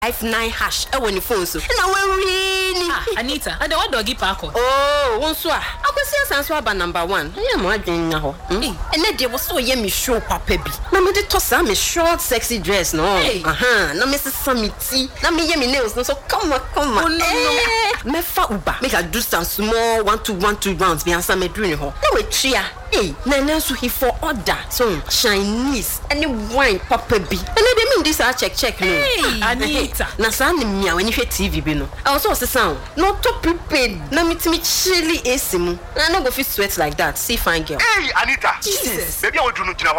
59# when the phone so. Na we really. Anita, and the what doggy park? Oh, one so. Akwesi asanso aba number 1. I am adwen na ho. And na dey was so ye me show papa bi. Na me dey toss am me short sexy dress no. Na me se samiti. Na me ye me nails no so come on. Oh, no. Me fa uba. Make I do some small 1-2 rounds be answer me doing ho. Na we tria. Na so he for order. So Chinese any wine papa bi. And they mean this I check no. Anita. Na sa ni mia when you hear TV bi no. I also say sound. Not to prepared. Na me chilly AC mu. Na no go fit sweat like that. See fine girl. Hey Anita. Jesus. Baby I want to know